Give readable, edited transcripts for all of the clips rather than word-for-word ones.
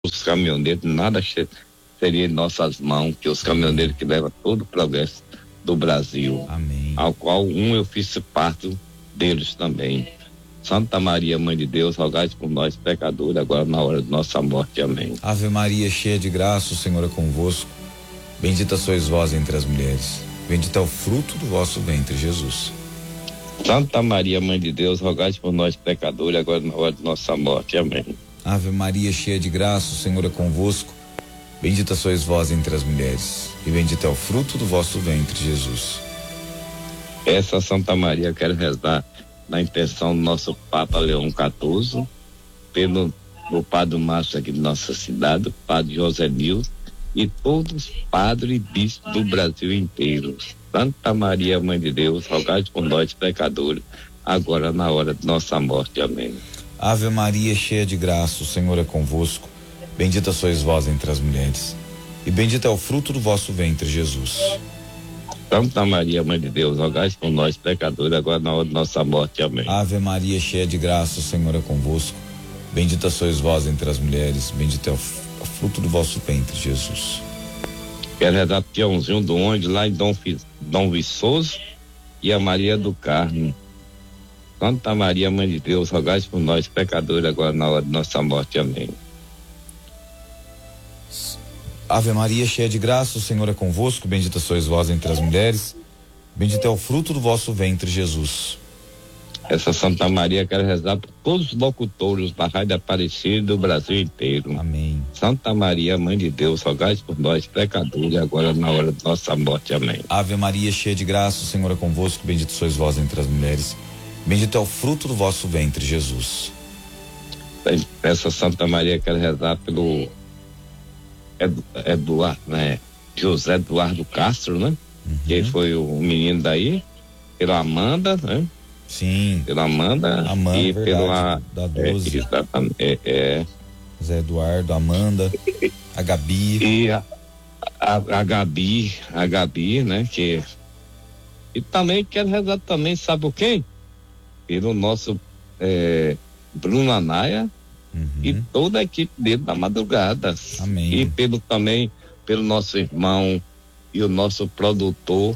os caminhoneiros, nada seria em nossas mãos, que os caminhoneiros que levam todo o progresso do Brasil. Amém. Ao qual eu fiz parte deles também. Santa Maria, Mãe de Deus, rogai por nós, pecadores, agora na hora de nossa morte. Amém. Ave Maria, cheia de graça, o Senhor é convosco. Bendita sois vós entre as mulheres. Bendito é o fruto do vosso ventre, Jesus. Santa Maria, Mãe de Deus, rogai por nós, pecadores, agora na hora de nossa morte. Amém. Ave Maria, cheia de graça, o Senhor é convosco. Bendita sois vós entre as mulheres, e bendito é o fruto do vosso ventre, Jesus. Essa Santa Maria quero rezar na intenção do nosso Papa Leão XIV, pelo Padre Márcio aqui de nossa cidade, o Padre José Nilson, e todos os padres e bispos do Brasil inteiro. Santa Maria, Mãe de Deus, rogai por nós, pecadores, agora na hora de nossa morte. Amém. Ave Maria, cheia de graça, o Senhor é convosco. Bendita sois vós entre as mulheres, e bendito é o fruto do vosso ventre, Jesus. Santa Maria, Mãe de Deus, rogai por nós, pecadores, agora na hora de nossa morte. Amém. Ave Maria, cheia de graça, o Senhor é convosco. Bendita sois vós entre as mulheres, bendito é o fruto do vosso ventre, Jesus. Quero rezar peãozinho do onde lá em Dom Viçoso e a Maria do Carmo. Santa Maria, Mãe de Deus, rogai por nós, pecadores, agora na hora de nossa morte. Amém. Ave Maria, cheia de graça, o Senhor é convosco. Bendita sois vós entre as mulheres, bendito é o fruto do vosso ventre, Jesus. Essa Santa Maria quero rezar por todos os locutores da Rádio Aparecida do Brasil inteiro. Amém. Santa Maria, Mãe de Deus, rogai por nós, pecadores, agora na hora de nossa morte. Amém. Ave Maria, cheia de graça, o Senhor é convosco. Bendito sois vós entre as mulheres, bendito é o fruto do vosso ventre, Jesus. Essa Santa Maria quero rezar pelo Eduardo, né? José Eduardo Castro, né? Que foi o menino daí, pela Amanda, né? Sim. Pela Amanda e verdade, pela da 12. Exatamente. Zé Eduardo, Amanda, a Gabi. E a Gabi, né? E também quero rezar também, sabe o quem? Pelo nosso Bruno Anaia. E toda a equipe dele da madrugada. Amém. E pelo nosso irmão e o nosso produtor,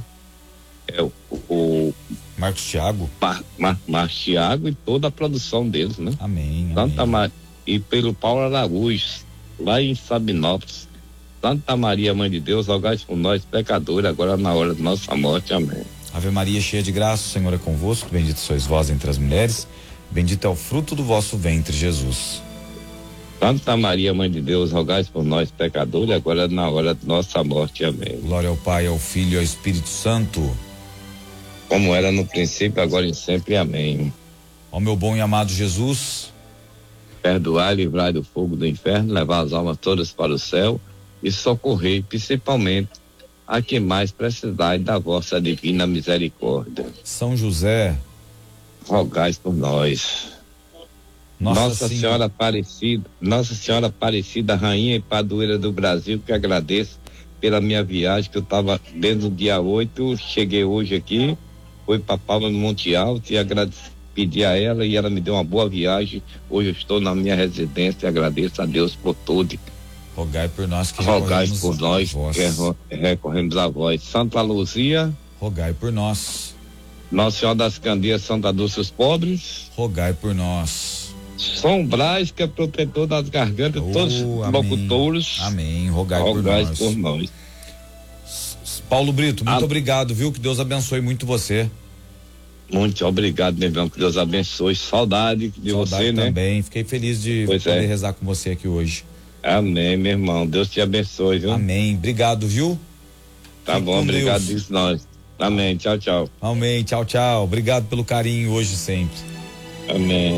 o Marcos Thiago. Marcos Thiago e toda a produção deles, né? Amém. Santa Maria, e pelo Paulo Araújo, lá em Sabinópolis. Santa Maria, Mãe de Deus, rogai por nós, pecadores, agora na hora de nossa morte. Amém. Ave Maria, cheia de graça, o Senhor é convosco. Bendito sois vós entre as mulheres, bendito é o fruto do vosso ventre, Jesus. Santa Maria, Mãe de Deus, rogai por nós, pecadores, agora na hora de nossa morte. Amém. Glória ao Pai, ao Filho e ao Espírito Santo. Como era no princípio, agora e sempre. Amém. Ó meu bom e amado Jesus, perdoai, livrai do fogo do inferno, levar as almas todas para o céu e socorrei, principalmente, a quem mais precisar da vossa divina misericórdia. São José, rogai por nós. Nossa Senhora Aparecida, Rainha e Padroeira do Brasil, que agradeço pela minha viagem, que eu estava desde o dia 8, cheguei hoje aqui, fui para Palma do Monte Alto e pedi a ela e ela me deu uma boa viagem. Hoje eu estou na minha residência e agradeço a Deus por tudo. Rogai por nós que recorremos a vós. Santa Luzia, rogai por nós. Nossa Senhora das Candeias, Santa Dulce dos Pobres, rogai por nós. São Brás, que é protetor das gargantas, todos os locutores. Amém. Rogai por nós. Paulo Brito, muito obrigado, viu? Que Deus abençoe muito você. Muito obrigado, meu irmão, que Deus abençoe. Saudade de você, né? Também, fiquei feliz de poder rezar com você aqui hoje. Amém, meu irmão, Deus te abençoe, viu? Amém, obrigado, viu? Tá bom, obrigado disso nós. Amém, tchau, tchau. Amém, tchau, tchau. Obrigado pelo carinho hoje e sempre. Amém.